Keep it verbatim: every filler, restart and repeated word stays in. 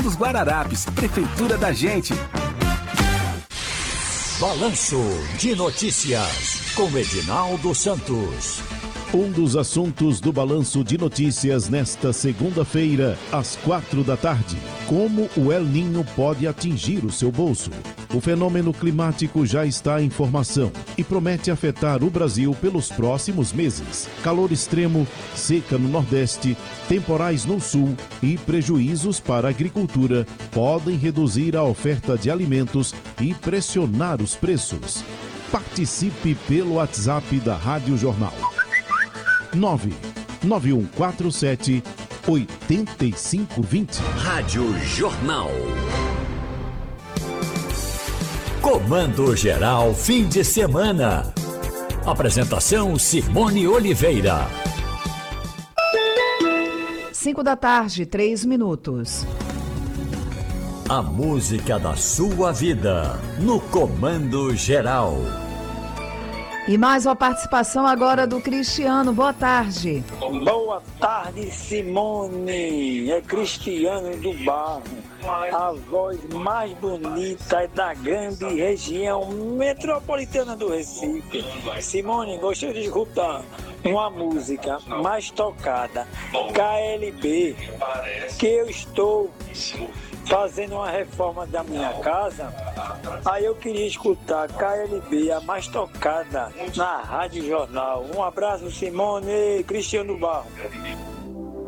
dos Guararapes, Prefeitura da gente. Balanço de Notícias, com Edinaldo Santos. Um dos assuntos do Balanço de Notícias nesta segunda-feira, às quatro da tarde. Como o El Niño pode atingir o seu bolso? O fenômeno climático já está em formação e promete afetar o Brasil pelos próximos meses. Calor extremo, seca no Nordeste, temporais no Sul e prejuízos para a agricultura podem reduzir a oferta de alimentos e pressionar os preços. Participe pelo WhatsApp da Rádio Jornal. nove nove um quatro sete oito cinco dois zero. Rádio Jornal. Comando Geral fim de semana. Apresentação Simone Oliveira. Cinco da tarde, três minutos. A música da sua vida no Comando Geral. E mais uma participação agora do Cristiano. Boa tarde. Boa tarde, Simone. É Cristiano do Barro. A voz mais bonita da grande região metropolitana do Recife. Simone, gostaria de escutar uma música mais tocada, K L B, que eu estou fazendo uma reforma da minha casa. Aí eu queria escutar K L B, a mais tocada na Rádio Jornal. Um abraço, Simone. Cristiano Barro.